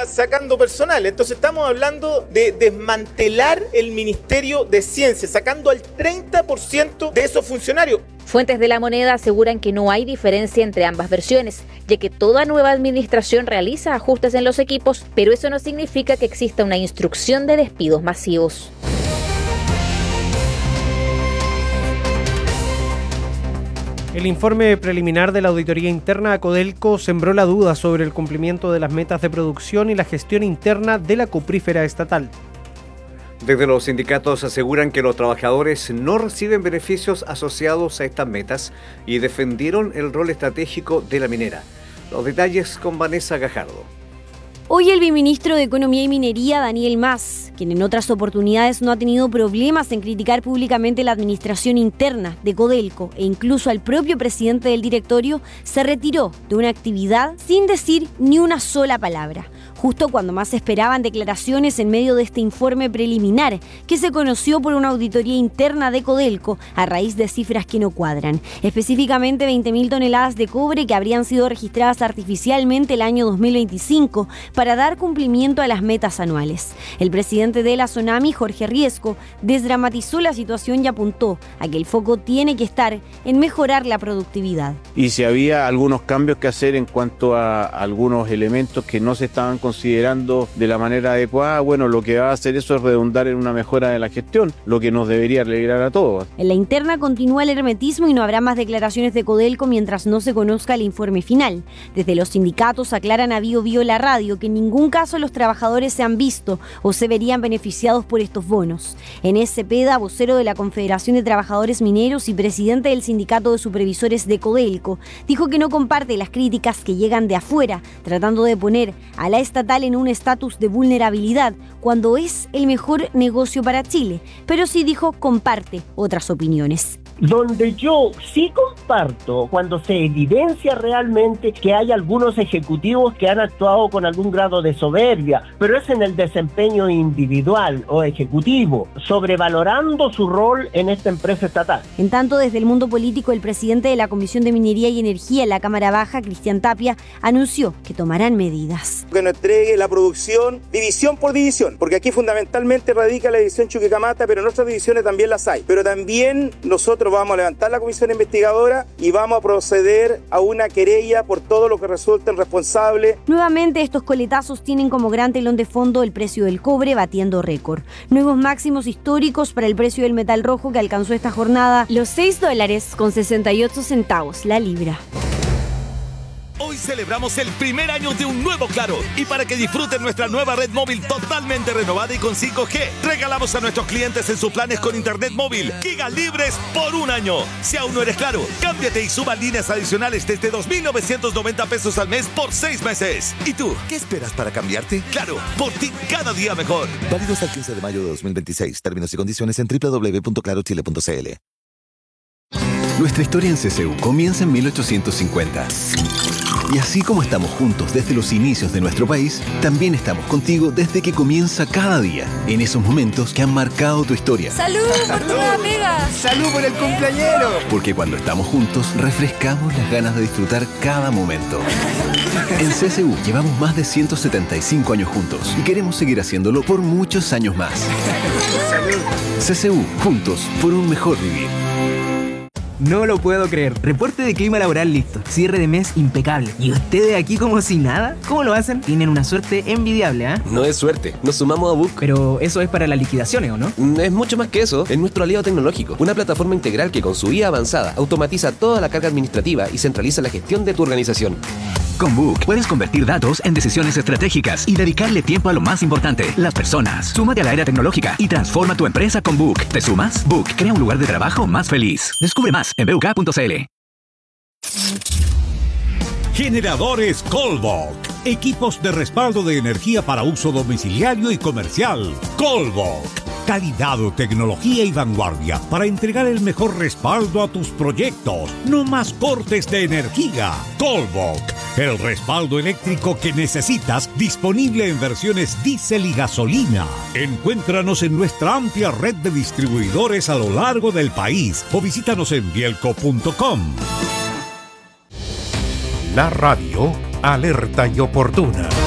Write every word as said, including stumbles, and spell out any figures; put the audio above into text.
sacando personal. Entonces estamos hablando de desmantelar el Ministerio de Ciencia, sacando al treinta por ciento de esos funcionarios. Fuentes de La Moneda aseguran que no hay diferencia entre ambas versiones, ya que toda nueva administración realiza ajustes en los equipos, pero eso no significa que exista una instrucción de despidos masivos. El informe preliminar de la auditoría interna a Codelco sembró la duda sobre el cumplimiento de las metas de producción y la gestión interna de la cuprífera estatal. Desde los sindicatos aseguran que los trabajadores no reciben beneficios asociados a estas metas y defendieron el rol estratégico de la minera. Los detalles con Vanessa Gajardo. Hoy el viceministro de Economía y Minería, Daniel Mas, quien en otras oportunidades no ha tenido problemas en criticar públicamente la administración interna de Codelco e incluso al propio presidente del directorio, se retiró de una actividad sin decir ni una sola palabra, justo cuando más esperaban declaraciones en medio de este informe preliminar que se conoció por una auditoría interna de Codelco a raíz de cifras que no cuadran, específicamente veinte mil toneladas de cobre que habrían sido registradas artificialmente el año dos mil veinticinco, para dar cumplimiento a las metas anuales. El presidente de la Sonami, Jorge Riesco, desdramatizó la situación y apuntó a que el foco tiene que estar en mejorar la productividad. Y si había algunos cambios que hacer en cuanto a algunos elementos que no se estaban considerando de la manera adecuada, bueno, lo que va a hacer eso es redundar en una mejora de la gestión, lo que nos debería alegrar a todos. En la interna continúa el hermetismo y no habrá más declaraciones de Codelco mientras no se conozca el informe final. Desde los sindicatos aclaran a Bio Bio La Radio que en ningún caso los trabajadores se han visto o se verían beneficiados por estos bonos. Enes Cepeda, vocero de la Confederación de Trabajadores Mineros y presidente del Sindicato de Supervisores de Codelco, dijo que no comparte las críticas que llegan de afuera, tratando de poner a la estatal en un estatus de vulnerabilidad cuando es el mejor negocio para Chile, pero sí dijo comparte otras opiniones. Donde yo sí comparto cuando se evidencia realmente que hay algunos ejecutivos que han actuado con algún grado de soberbia, pero es en el desempeño individual o ejecutivo, sobrevalorando su rol en esta empresa estatal. En tanto, desde el mundo político, el presidente de la Comisión de Minería y Energía en la Cámara Baja, Cristian Tapia, anunció que tomarán medidas. Que nos entregue la producción división por división, porque aquí fundamentalmente radica la división Chuquicamata, pero en otras divisiones también las hay. Pero también nosotros vamos a levantar la comisión investigadora y vamos a proceder a una querella por todo lo que resulten responsables. Nuevamente, estos coletazos tienen como gran telón de fondo el precio del cobre batiendo récord. Nuevos máximos históricos para el precio del metal rojo que alcanzó esta jornada los seis dólares con sesenta y ocho centavos la libra. Hoy celebramos el primer año de un nuevo Claro y para que disfruten nuestra nueva red móvil totalmente renovada y con cinco G, regalamos a nuestros clientes en sus planes con internet móvil gigas libres por un año. Si aún no eres Claro, cámbiate y suba líneas adicionales desde dos mil novecientos noventa pesos al mes por seis meses. ¿Y tú, qué esperas para cambiarte? Claro, por ti cada día mejor. Válido hasta el quince de mayo de dos mil veintiséis. Términos y condiciones en doble u doble u doble u punto claro chile punto c l. Nuestra historia en C C U comienza en mil ochocientos cincuenta. Y así como estamos juntos desde los inicios de nuestro país, también estamos contigo desde que comienza cada día, en esos momentos que han marcado tu historia. ¡Salud por tu nueva pega! ¡Salud por el cumpleañero! Porque cuando estamos juntos, refrescamos las ganas de disfrutar cada momento. En C C U llevamos más de ciento setenta y cinco años juntos y queremos seguir haciéndolo por muchos años más. ¡Salud! C C U, juntos por un mejor vivir. No lo puedo creer. Reporte de clima laboral listo. Cierre de mes impecable. ¿Y ustedes aquí como si nada? ¿Cómo lo hacen? Tienen una suerte envidiable, ¿ah? ¿eh? No es suerte. Nos sumamos a Book. Pero eso es para las liquidaciones, ¿o no? Es mucho más que eso. Es nuestro aliado tecnológico. Una plataforma integral que con su I A avanzada automatiza toda la carga administrativa y centraliza la gestión de tu organización. Con Book puedes convertir datos en decisiones estratégicas y dedicarle tiempo a lo más importante, las personas. Súmate a la era tecnológica y transforma tu empresa con Book. ¿Te sumas? Book crea un lugar de trabajo más feliz. Descubre más en b u k punto c l. Generadores Colbok. Equipos de respaldo de energía para uso domiciliario y comercial. Colbok. Calidad, tecnología y vanguardia para entregar el mejor respaldo a tus proyectos. No más cortes de energía. Colbok. El respaldo eléctrico que necesitas, disponible en versiones diésel y gasolina. Encuéntranos en nuestra amplia red de distribuidores a lo largo del país o visítanos en bielco punto com. La radio alerta y oportuna.